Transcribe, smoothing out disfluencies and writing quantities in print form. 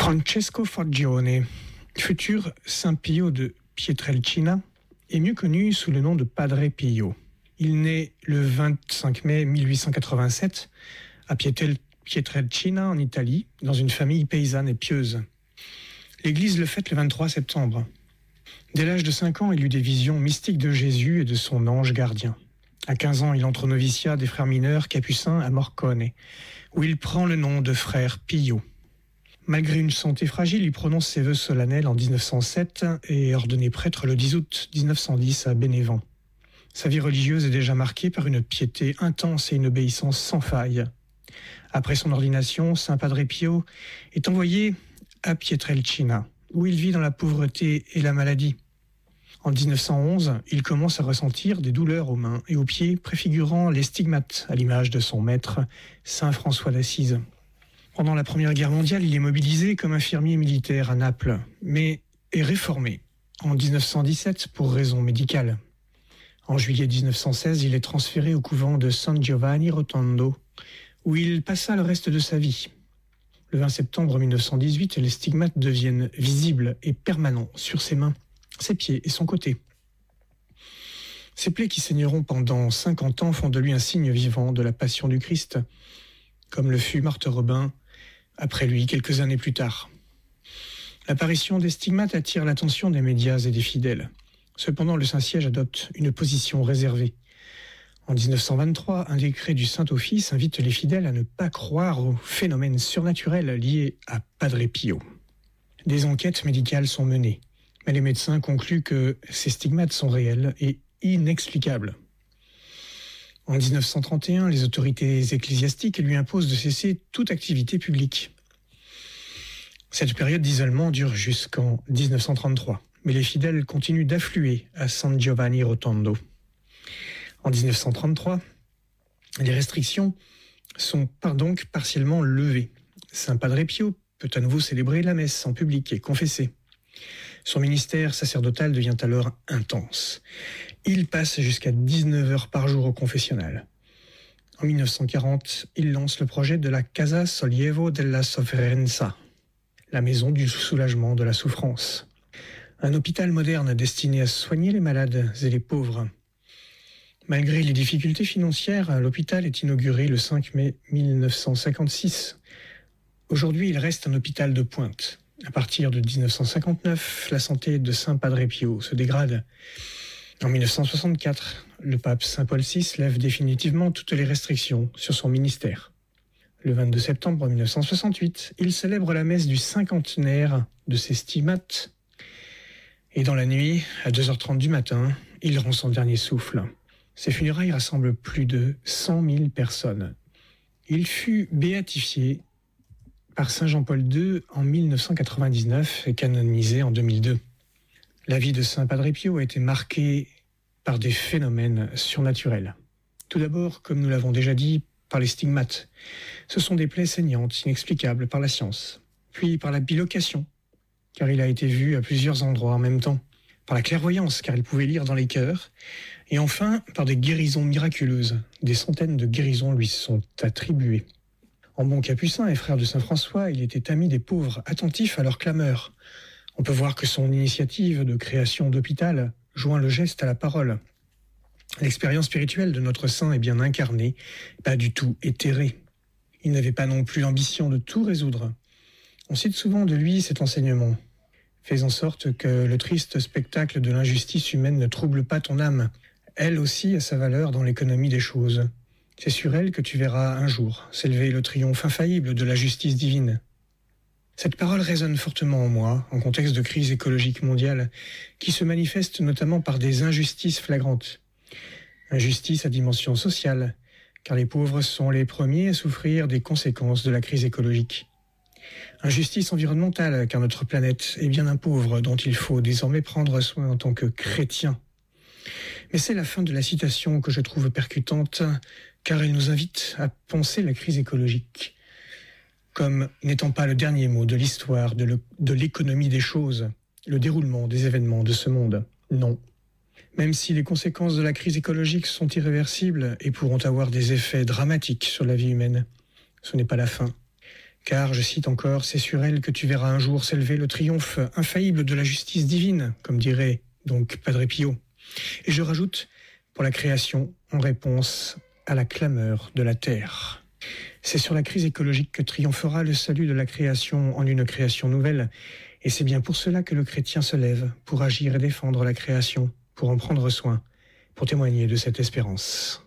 Francesco Forgione, futur Saint Pio de Pietrelcina, est mieux connu sous le nom de Padre Pio. Il naît le 25 mai 1887 à Pietrelcina en Italie, dans une famille paysanne et pieuse. L'Église le fête le 23 septembre. Dès l'âge de 5 ans, il eut des visions mystiques de Jésus et de son ange gardien. À 15 ans, il entre au noviciat des frères mineurs capucins à Morcone, où il prend le nom de frère Pio. Malgré une santé fragile, il prononce ses vœux solennels en 1907 et est ordonné prêtre le 10 août 1910 à Bénévent. Sa vie religieuse est déjà marquée par une piété intense et une obéissance sans faille. Après son ordination, Saint Padre Pio est envoyé à Pietrelcina, où il vit dans la pauvreté et la maladie. En 1911, il commence à ressentir des douleurs aux mains et aux pieds, préfigurant les stigmates à l'image de son maître, Saint François d'Assise. Pendant la Première Guerre mondiale, il est mobilisé comme infirmier militaire à Naples, mais est réformé en 1917 pour raisons médicales. En juillet 1916, il est transféré au couvent de San Giovanni Rotondo, où il passa le reste de sa vie. Le 20 septembre 1918, les stigmates deviennent visibles et permanents sur ses mains, ses pieds et son côté. Ces plaies qui saigneront pendant 50 ans font de lui un signe vivant de la passion du Christ, comme le fut Marthe Robin après lui quelques années plus tard. L'apparition des stigmates attire l'attention des médias et des fidèles. Cependant, le Saint-Siège adopte une position réservée. En 1923, un décret du Saint-Office invite les fidèles à ne pas croire aux phénomènes surnaturels liés à Padre Pio. Des enquêtes médicales sont menées, mais les médecins concluent que ces stigmates sont réels et inexplicables. En 1931, les autorités ecclésiastiques lui imposent de cesser toute activité publique. Cette période d'isolement dure jusqu'en 1933, mais les fidèles continuent d'affluer à San Giovanni Rotondo. En 1933, les restrictions sont donc partiellement levées. Saint Padre Pio peut à nouveau célébrer la messe en public et confesser. Son ministère sacerdotal devient alors intense. Il passe jusqu'à 19 heures par jour au confessionnal. En 1940, il lance le projet de la Casa Sollievo della Sofferenza, la maison du soulagement de la souffrance. Un hôpital moderne destiné à soigner les malades et les pauvres. Malgré les difficultés financières, l'hôpital est inauguré le 5 mai 1956. Aujourd'hui, il reste un hôpital de pointe. À partir de 1959, la santé de Saint Padre Pio se dégrade. En 1964, le pape Saint Paul VI lève définitivement toutes les restrictions sur son ministère. Le 22 septembre 1968, il célèbre la messe du cinquantenaire de ses stigmates. Et dans la nuit, à 2h30 du matin, il rend son dernier souffle. Ses funérailles rassemblent plus de 100 000 personnes. Il fut béatifié par Saint Jean-Paul II en 1999 et canonisé en 2002. La vie de Saint Padre Pio a été marquée par des phénomènes surnaturels. Tout d'abord, comme nous l'avons déjà dit, par les stigmates. Ce sont des plaies saignantes, inexplicables par la science. Puis par la bilocation, car il a été vu à plusieurs endroits en même temps. Par la clairvoyance, car il pouvait lire dans les cœurs. Et enfin, par des guérisons miraculeuses. Des centaines de guérisons lui sont attribuées. En bon capucin et frère de Saint François, il était ami des pauvres, attentif à leurs clameurs. On peut voir que son initiative de création d'hôpital joint le geste à la parole. L'expérience spirituelle de notre saint est bien incarnée, pas du tout éthérée. Il n'avait pas non plus l'ambition de tout résoudre. On cite souvent de lui cet enseignement. Fais en sorte que le triste spectacle de l'injustice humaine ne trouble pas ton âme. Elle aussi a sa valeur dans l'économie des choses. C'est sur elle que tu verras un jour s'élever le triomphe infaillible de la justice divine. Cette parole résonne fortement en moi, en contexte de crise écologique mondiale, qui se manifeste notamment par des injustices flagrantes. Injustice à dimension sociale, car les pauvres sont les premiers à souffrir des conséquences de la crise écologique. Injustice environnementale, car notre planète est bien un pauvre dont il faut désormais prendre soin en tant que chrétien. Mais c'est la fin de la citation que je trouve percutante, car elle nous invite à penser la crise écologique comme n'étant pas le dernier mot de l'histoire de l'économie des choses, le déroulement des événements de ce monde. Non. Même si les conséquences de la crise écologique sont irréversibles et pourront avoir des effets dramatiques sur la vie humaine, ce n'est pas la fin. Car, je cite encore, c'est sur elle que tu verras un jour s'élever le triomphe infaillible de la justice divine, comme dirait donc Padre Pio. Et je rajoute, pour la création, en réponse à la clameur de la terre. C'est sur la crise écologique que triomphera le salut de la création en une création nouvelle. Et c'est bien pour cela que le chrétien se lève, pour agir et défendre la création, pour en prendre soin, pour témoigner de cette espérance.